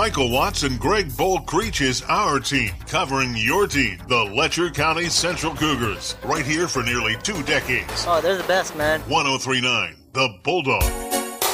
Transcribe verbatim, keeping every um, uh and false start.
Michael Watts and Greg Bold Creech is our team, covering your team, the Letcher County Central Cougars, right here for nearly two decades. Oh, they're the best, man. one oh three point nine, The Bulldog.